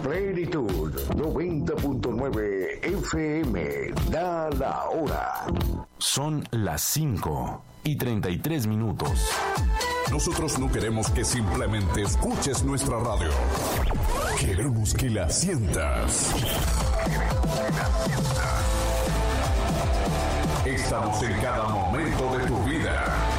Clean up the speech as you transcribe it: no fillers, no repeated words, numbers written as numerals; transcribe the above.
Plenitud 90.9 FM. Da la hora. Son las 5:33. Nosotros no queremos que simplemente escuches nuestra radio. Queremos que la sientas. Estamos en cada momento de tu vida.